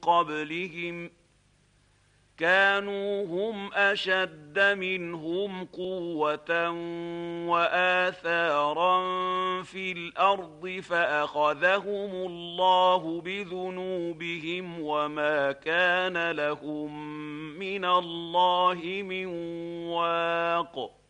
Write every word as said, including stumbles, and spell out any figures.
قبلهم كانوا هم أشد منهم قوة وآثارا في الأرض فأخذهم الله بذنوبهم وما كان لهم من الله من واق.